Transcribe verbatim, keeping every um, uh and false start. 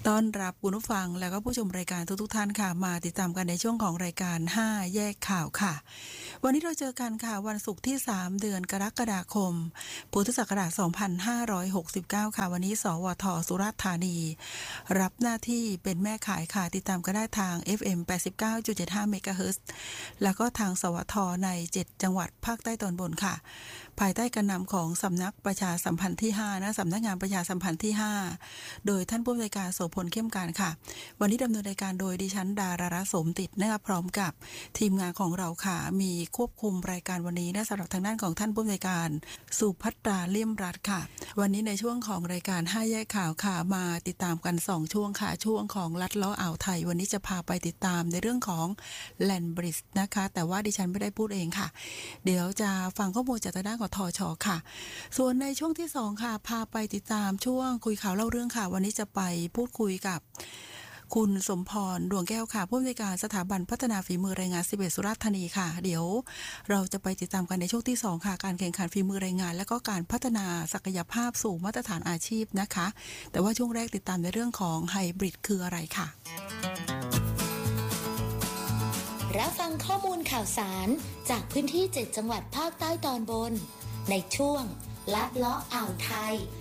ต้อนรับคุณผู้ฟังแล้วก็ผู้ชมรายการทุกๆท่านค่ะมาติดตามกันในช่วงของรายการห้าแยกข่าวค่ะวันนี้เราเจอกันค่ะวันศุกร์ที่สามเดือนกรกฎาคมพุทธศักราชสองพันห้าร้อยหกสิบเก้าค่ะวันนี้สวทสุราษฎร์ธานีรับหน้าที่เป็นแม่ขายค่ะติดตามก็ได้ทาง เอฟ เอ็ม แปดสิบเก้าจุดเจ็ดห้า เมกะเฮิรตซ์แล้วก็ทางสวทในเจ็ดจังหวัดภาคใต้ตอนบนค่ะภายใต้การนำของสำนักประชาสัมพันธ์ที่ห้านะสำนักงานประชาสัมพันธ์ที่ห้าโดยท่านผู้อำนวยการโสพลเข้มการค่ะวันนี้ดำเนินรายการโดยดิฉันดารารัตน์สมติดนะคะพร้อมกับทีมงานของเราค่ะมีควบคุมรายการวันนี้นะสำหรับทางด้านของท่านผู้อำนวยการสุภัตราเลี่ยมรัตน์ค่ะวันนี้ในช่วงของรายการห้าแยกข่าวค่ะมาติดตามกันสองช่วงค่ะช่วงของลัดล้ออ่าวไทยวันนี้จะพาไปติดตามในเรื่องของแลนบริดจ์นะคะแต่ว่าดิฉันไม่ได้พูดเองค่ะเดี๋ยวจะฟังข้อมูลจากทางด้านของทช.ค่ะส่วนในช่วงที่สองค่ะพาไปติดตามช่วงคุยข่าวเล่าเรื่องค่ะวันนี้จะไปพูดคุยกับคุณสมพรดวงแก้วค่ะผู้อำนวยการสถาบันพัฒนาฝีมือแรงงานสิบเอ็ดสุราษฎร์ธานีค่ะเดี๋ยวเราจะไปติดตามกันในช่วงที่สองค่ะการแข่งขันฝีมือแรงงานและก็การพัฒนาศักยภาพสู่มาตรฐานอาชีพนะคะแต่ว่าช่วงแรกติดตามในเรื่องของไฮบริดคืออะไรค่ะรับฟังข้อมูลข่าวสารจากพื้นที่เจ็ดจังหวัดภาคใต้ตอนบนในช่วงลัดเลาะอ่าวไทย